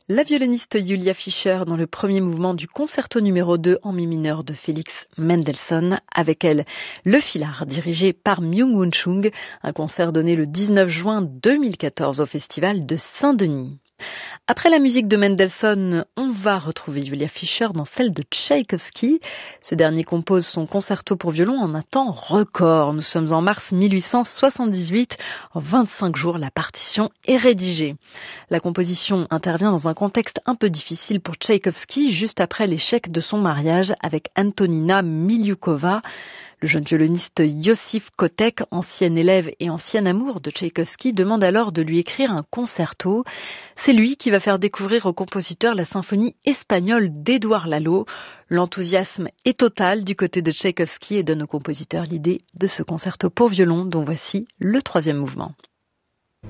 La violoniste Julia Fischer dans le premier mouvement du concerto numéro 2 en mi mineur de Félix Mendelssohn. Avec elle, le Filard dirigé par Myung-Whun Chung, un concert donné le 19 juin 2014 au Festival de Saint-Denis. Après la musique de Mendelssohn, on va retrouver Julia Fischer dans celle de Tchaïkovski. Ce dernier compose son concerto pour violon en un temps record. Nous sommes en mars 1878. En 25 jours, la partition est rédigée. La composition intervient dans un contexte un peu difficile pour Tchaïkovski, juste après l'échec de son mariage avec Antonina Miliukova. Le jeune violoniste Yossif Kotek, ancien élève et ancien amour de Tchaïkovski, demande alors de lui écrire un concerto. C'est lui qui va faire découvrir au compositeur la symphonie espagnole d'Édouard Lalo. L'enthousiasme est total du côté de Tchaïkovski et donne au compositeur l'idée de ce concerto pour violon dont voici le troisième mouvement.